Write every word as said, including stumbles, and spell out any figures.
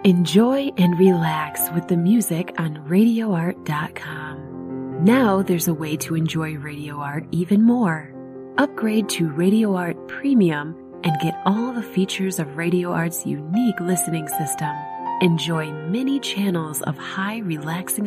Enjoy and relax with the music on radio art dot com. Now there's a way to enjoy Radio Art even more. Upgrade to Radio Art Premium and get all the features of Radio Art's unique listening system. Enjoy many channels of high relaxing